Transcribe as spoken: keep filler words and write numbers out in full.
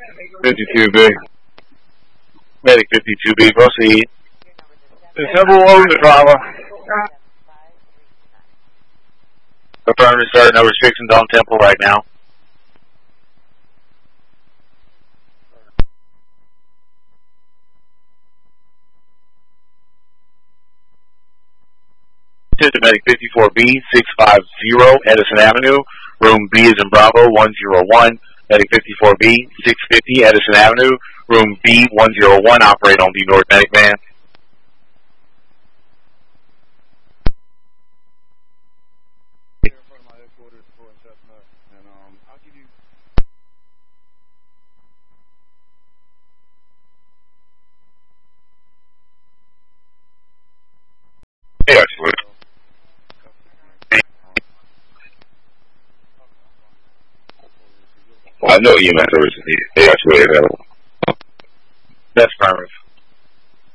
fifty-two B. Medic fifty-two B, proceed. Simple one to Bravo. Affirmative, sir. No restrictions on Temple right now. Medic fifty-four B, six five zero, Edison Avenue. Room B is in Bravo, one zero one. Medic fifty-four B, six fifty, Edison Avenue. Room B, one zero one. Operate on the North Medic van. Hey, actually. Well, I know E M S service is needed. They actually available. That's primary.